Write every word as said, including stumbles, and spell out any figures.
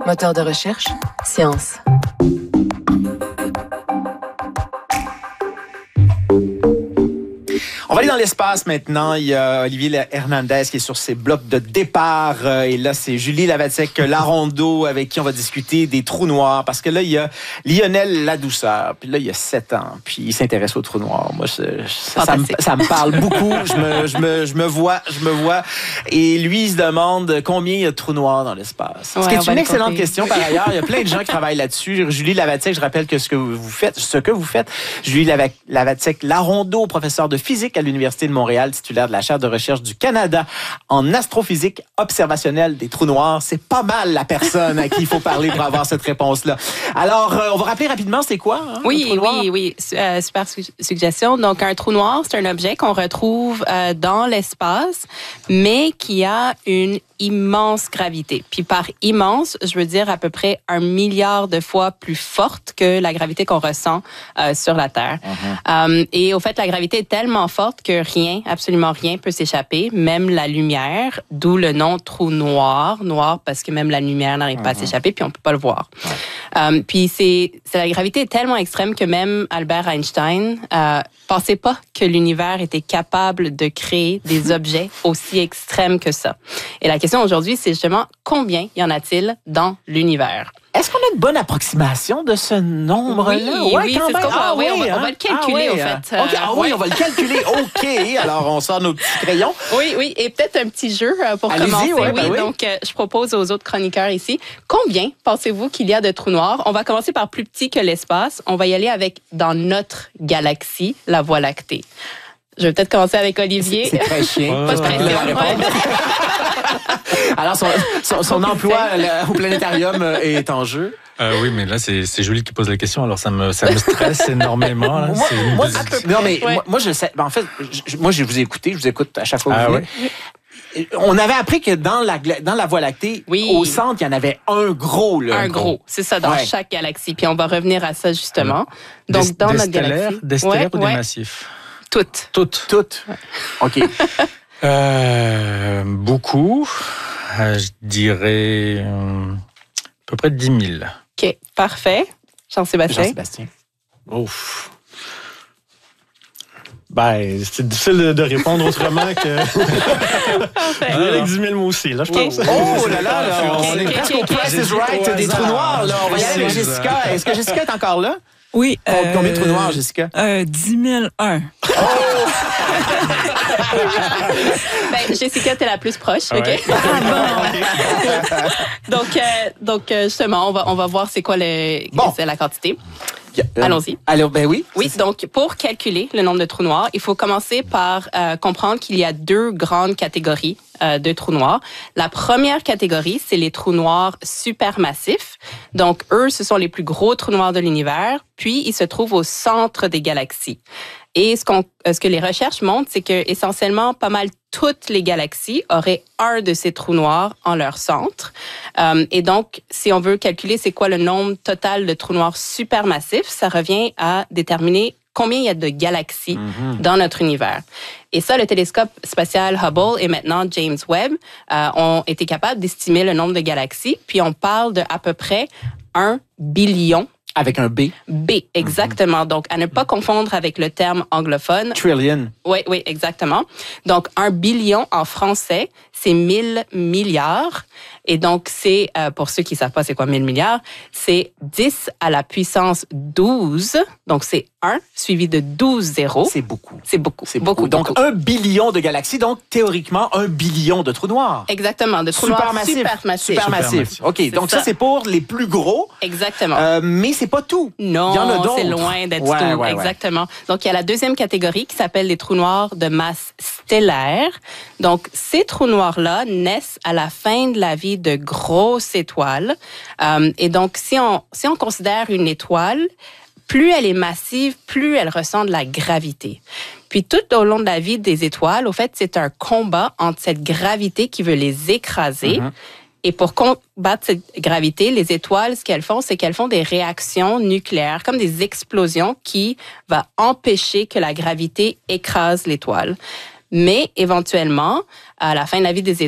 Moteur de recherche, science. On va aller dans l'espace maintenant. Il y a Olivier Hernandez qui est sur ses blocs de départ. Et là, c'est Julie Lavacek-Larondeau avec qui on va discuter des trous noirs. Parce que là, il y a Lionel Ladouceur. Puis là, il y a sept ans. Puis il s'intéresse aux trous noirs. Moi, ça, ça, me, ça me parle beaucoup. Je me, je, me, je me vois, je me vois. Et lui, il se demande combien il y a de trous noirs dans l'espace. Ouais, ce qui est une excellente compter. question par ailleurs. Il y a plein de gens qui travaillent là-dessus. Julie Lavacek, je rappelle que ce que vous faites, ce que vous faites, Julie Lavacek-Larondeau, professeure de physique à l'Université de Montréal, titulaire de la chaire de recherche du Canada en astrophysique observationnelle des trous noirs. C'est pas mal la personne à qui il faut parler pour avoir cette réponse-là. Alors, euh, on va rappeler rapidement, c'est quoi? Hein, oui, oui, oui. Euh, super su- suggestion. Donc, un trou noir, c'est un objet qu'on retrouve euh, dans l'espace, mais qui a une immense gravité. Puis par immense, je veux dire à peu près un milliard de fois plus forte que la gravité qu'on ressent euh, sur la Terre. Uh-huh. Um, et au fait, la gravité est tellement forte que rien, absolument rien peut s'échapper, même la lumière, d'où le nom trou noir. Noir parce que même la lumière n'arrive uh-huh. pas à s'échapper, puis on peut pas le voir. Uh-huh. Um, puis c'est, c'est la gravité est tellement extrême que même Albert Einstein euh, pensait pas que l'univers était capable de créer des objets aussi extrêmes que ça. Et la question aujourd'hui, c'est justement combien y en a-t-il dans l'univers? Est-ce qu'on a une bonne approximation de ce nombre-là? Oui, ouais, oui, c'est ce qu'on va, ah, oui, on, va, hein? on va le calculer, ah, oui, au fait. Okay. Ah oui, on va le calculer. OK. Alors, on sort nos petits crayons. Oui, oui. Et peut-être un petit jeu pour Allez-y, commencer. Ouais, oui, ben oui. Donc, euh, je propose aux autres chroniqueurs ici, combien pensez-vous qu'il y a de trous noirs? On va commencer par plus petit que l'espace. On va y aller avec, dans notre galaxie, la Voie lactée. Je vais peut-être commencer avec Olivier. C'est, c'est très chien. Pas de pression. Alors, son, son, son emploi là, au planétarium est en jeu. Euh, oui, mais là, c'est, c'est Julie qui pose la question, alors ça me, ça me stresse énormément. Là. Moi, c'est moi, une... non, mais ouais. moi, moi, je sais. En fait, je, moi, je vous ai écouté, je vous écoute à chaque fois que ah, vous venez. Ouais. On avait appris que dans la, dans la Voie lactée, oui. au centre, il y en avait un gros. Là, un gros, c'est ça, dans ouais. chaque galaxie. Puis on va revenir à ça, justement. Des, Donc, dans des notre galaxie. Des stellaires ouais, ou des ouais. massifs? Toutes. Toutes. Toutes. Ouais. OK. euh, beaucoup. Euh, je dirais euh, à peu près dix mille. OK, parfait. Jean-Sébastien. Jean-Sébastien. Ouf. Ben, c'est difficile de, de répondre autrement que... avec dix mille mots aussi, là, je okay. pense. Oh là là, là on okay, est okay, presque okay, au Price is Right des trous noirs. Là. On va y aller avec Jessica. Est-ce que Jessica est encore là? Oui. Euh, Combien de trous noirs, Jessica? Euh, dix mille un. Oh! ben, Jessica, t'es la plus proche, ah ouais. OK? Ah, bon. donc, euh, donc, justement, on va, on va voir c'est quoi le, bon. c'est la quantité. Yeah. Allons-y. Alors, ben oui. Oui, donc pour calculer le nombre de trous noirs, il faut commencer par euh, comprendre qu'il y a deux grandes catégories euh, de trous noirs. La première catégorie, c'est les trous noirs supermassifs. Donc, eux, ce sont les plus gros trous noirs de l'univers, puis ils se trouvent au centre des galaxies. Et ce, qu'on, ce que les recherches montrent, c'est que essentiellement, pas mal toutes les galaxies auraient un de ces trous noirs en leur centre. Euh, et donc, si on veut calculer c'est quoi le nombre total de trous noirs supermassifs, ça revient à déterminer combien il y a de galaxies mm-hmm. dans notre univers. Et ça, le télescope spatial Hubble et maintenant James Webb euh, ont été capables d'estimer le nombre de galaxies. Puis on parle de à peu près un billion. Avec un B. B, exactement. Mm-hmm. Donc, à ne pas confondre avec le terme anglophone. Trillion. Oui, oui, exactement. Donc, un billion en français, c'est mille milliards. Et donc, c'est, euh, pour ceux qui ne savent pas c'est quoi mille milliards, c'est dix à la puissance douze. Donc, c'est un suivi de douze zéros. C'est beaucoup. C'est beaucoup. C'est beaucoup. beaucoup. Donc, beaucoup. un billion de galaxies. Donc, théoriquement, un billion de trous noirs. Exactement. De trous noirs supermassifs. Supermassifs. OK. C'est donc, ça. ça, c'est pour les plus gros. Exactement. Euh, mais c'est pas tout. Non, il y en a d'autres. C'est loin d'être ouais, tout. Ouais, Exactement. Ouais. Donc, il y a la deuxième catégorie qui s'appelle les trous noirs de masse stellaire. Donc, ces trous noirs-là naissent à la fin de la vie de grosses étoiles. Euh, et donc, si on, si on considère une étoile, plus elle est massive, plus elle ressent de la gravité. Puis, tout au long de la vie des étoiles, au fait, c'est un combat entre cette gravité qui veut les écraser. Mm-hmm. Et pour combattre cette gravité, les étoiles, ce qu'elles font, c'est qu'elles font des réactions nucléaires, comme des explosions qui vont empêcher que la gravité écrase l'étoile. Mais éventuellement, à la fin de la vie des étoiles,